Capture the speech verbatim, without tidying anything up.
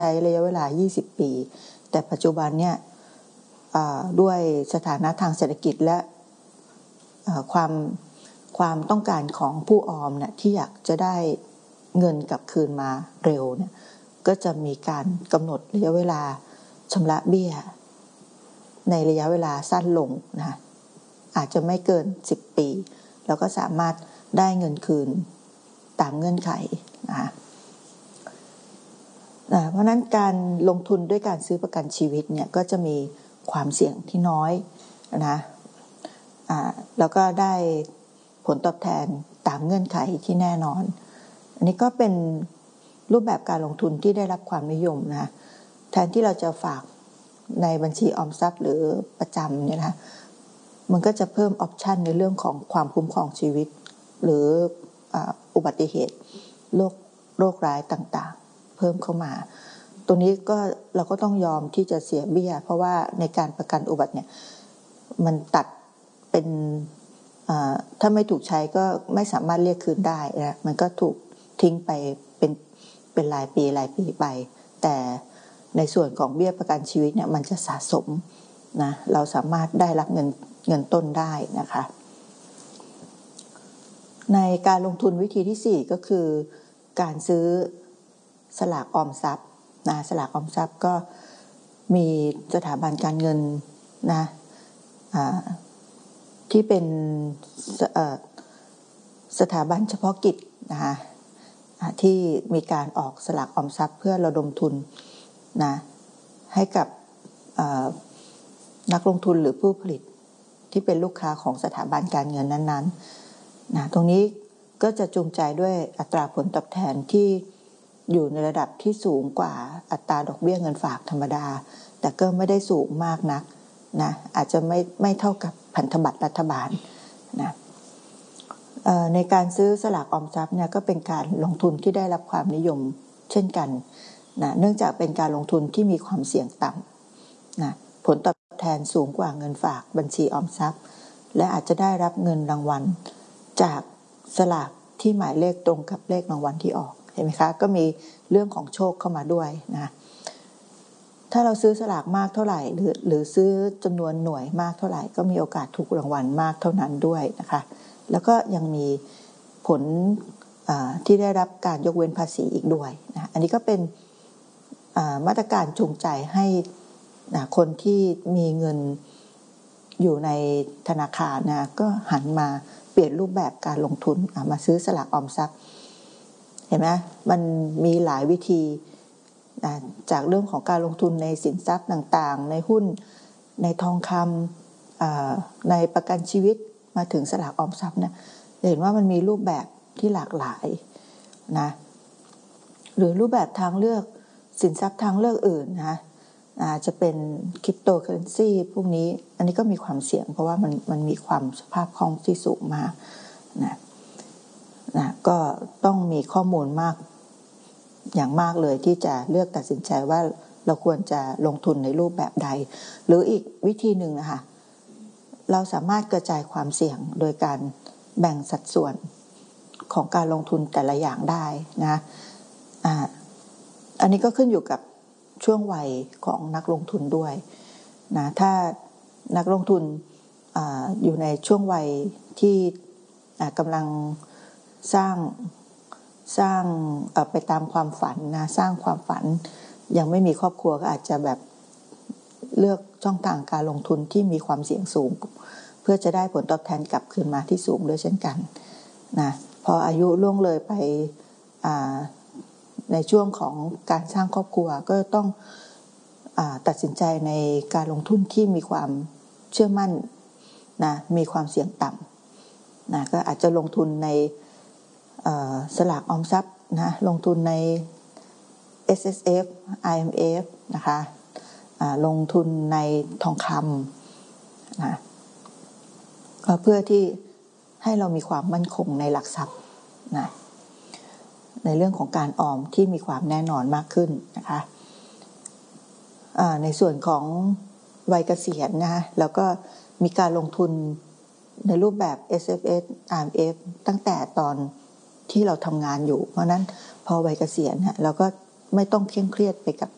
ช้ระยะเวลายี่สิบปีแต่ปัจจุบันเนี่ยด้วยสถานะทางเศรษฐกิจและความความต้องการของผู้ออมเนี่ยที่อยากจะได้เงินกลับคืนมาเร็วเนี่ยก็จะมีการกำหนดระยะเวลาชำระเบี้ยในระยะเวลาสั้นลงนะอาจจะไม่เกินสิบปีแล้วก็สามารถได้เงินคืนตามเงื่อนไขนะเพราะนั้นการลงทุนด้วยการซื้อประกันชีวิตเนี่ยก็จะมีความเสี่ยงที่น้อยนะแล้วก็ได้ผลตอบแทนตามเงื่อนไขที่แน่นอนอันนี้ก็เป็นรูปแบบการลงทุนที่ได้รับความนิยมนะแทนที่เราจะฝากในบัญชีออมทรัพย์หรือประจำเนี่ยนะมันก็จะเพิ่มออปชันในเรื่องของความคุ้มครองชีวิตหรืออุบัติเหตุโรคโรคร้ายต่างๆเพิ่มเข้ามาตัวนี้ก็เราก็ต้องยอมที่จะเสียเบี้ยเพราะว่าในการประกันอุบัติเนี่ยมันตัดเป็นถ้าไม่ถูกใช้ก็ไม่สามารถเรียกคืนได้นะมันก็ถูกทิ้งไปเป็นเป็นรายปีรายปีไปแต่ในส่วนของเบี้ยประกันชีวิตเนี่ยมันจะสะสมนะเราสามารถได้รับเงินเงินต้นได้นะคะในการลงทุนวิธีที่สี่ก็คือการซื้อสลากออมทรัพย์นะสลากออมทรัพย์ก็มีสถาบันการเงินนะที่เป็นสถาบันเฉพาะกิจนะคะที่มีการออกสลากออมทรัพย์เพื่อระดมทุนนะให้กับนักลงทุนหรือผู้ผลิตที่เป็นลูกค้าของสถาบันการเงินนั้นๆนะตรงนี้ก็จะจูงใจด้วยอัตราผลตอบแทนที่อยู่ในระดับที่สูงกว่าอัตราดอกเบี้ยเงินฝากธรรมดาแต่ก็ไม่ได้สูงมากนักนะอาจจะไม่ไม่เท่ากับพันธบัตรรัฐบาลนะในการซื้อสลากออมทรัพย์เนี่ยก็เป็นการลงทุนที่ได้รับความนิยมเช่นกันนะเนื่องจากเป็นการลงทุนที่มีความเสี่ยงต่ำนะผลตอบแทนสูงกว่าเงินฝากบัญชีออมทรัพย์และอาจจะได้รับเงินรางวัลจากสลากที่หมายเลขตรงกับเลขรางวัลที่ออกเห็นไหมคะก็มีเรื่องของโชคเข้ามาด้วยนะถ้าเราซื้อสลากมากเท่าไหร่หรือหรือซื้อจำนวนหน่วยมากเท่าไหร่ก็มีโอกาสถูกรางวัลมากเท่านั้นด้วยนะคะแล้วก็ยังมีผลที่ได้รับการยกเว้นภาษีอีกด้วยนะอันนี้ก็เป็นมาตรการจูงใจให้คนที่มีเงินอยู่ในธนาคารนะก็หันมาเปลี่ยนรูปแบบการลงทุนมาซื้อสลากออมทรัพย์เห็นไหมมันมีหลายวิธีจากเรื่องของการลงทุนในสินทรัพย์ต่างๆในหุ้นในทองคำในประกันชีวิตมาถึงสลากออมทรัพย์เนี่ยเห็นว่ามันมีรูปแบบที่หลากหลายนะหรือรูปแบบทางเลือกสินทรัพย์ทางเลือกอื่นนะอาจจะเป็นคริปโตเคอเรนซีพวกนี้อันนี้ก็มีความเสี่ยงเพราะว่ามันมันมีความสภาพคล่องที่สูงมากนะนะก็ต้องมีข้อมูลมากอย่างมากเลยที่จะเลือกตัดสินใจว่าเราควรจะลงทุนในรูปแบบใดหรืออีกวิธีหนึ่งนะคะเราสามารถกระจายความเสี่ยงโดยการแบ่งสัดส่วนของการลงทุนแต่ละอย่างได้นะอ่าอันนี้ก็ขึ้นอยู่กับช่วงวัยของนักลงทุนด้วยนะถ้านักลงทุน อ, อยู่ในช่วงวัยที่กำลังสร้างสร้างไปตามความฝันนะสร้างความฝันยังไม่มีครอบครัวก็อาจจะแบบเลือกช่องทางการลงทุนที่มีความเสี่ยงสูงเพื่อจะได้ผลตอบแทนกลับคืนมาที่สูงด้วยเช่นกันนะพออายุล่วงเลยไปในช่วงของการสร้างครอบครัวก็ต้องตัดสินใจในการลงทุนที่มีความเชื่อมั่นนะมีความเสี่ยงต่ำนะก็อาจจะลงทุนในสลากออมทรัพย์นะลงทุนใน เอส เอส เอฟ ไอ เอ็ม เอฟ นะคะลงทุนในทองคำนะก็เพื่อที่ให้เรามีความมั่นคงในหลักทรัพย์นะในเรื่องของการออมที่มีความแน่นอนมากขึ้นนะคะในส่วนของวัยเกษียณนะแล้วก็มีการลงทุนในรูปแบบ เอส เอฟ เอส อาร์ เอ็ม เอฟ ตั้งแต่ตอนที่เราทำงานอยู่เพราะนั้นพอวัยเกษียณเราก็ไม่ต้องเคร่งเครียดไปกับ